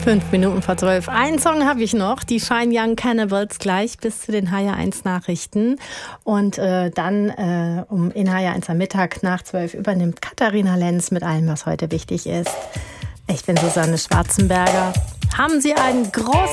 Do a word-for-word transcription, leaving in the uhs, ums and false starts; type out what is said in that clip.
Fünf Minuten vor zwölf. Einen Song habe ich noch, die Fine Young Cannibals, gleich bis zu den H J eins Nachrichten. Und äh, dann äh, um in H J eins am Mittag nach zwölf übernimmt Katharina Lenz mit allem, was heute wichtig ist. Ich bin Susanne Schwarzenberger. Haben Sie einen großen